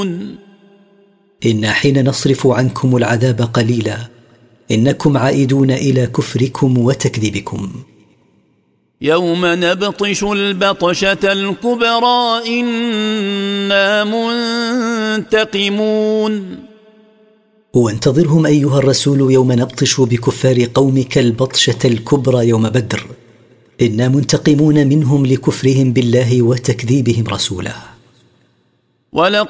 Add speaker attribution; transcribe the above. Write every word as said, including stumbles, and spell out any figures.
Speaker 1: إنا حين نصرف عنكم العذاب قليلا إنكم عائدون إلى كفركم وتكذيبكم.
Speaker 2: يوم نبطش البطشة الكبرى إنا منتقمون.
Speaker 1: وانتظرهم أيها الرسول يوم نبطش بكفار قومك البطشة الكبرى يوم بدر، إنا منتقمون منهم لكفرهم بالله وتكذيبهم رسوله.
Speaker 2: ولقد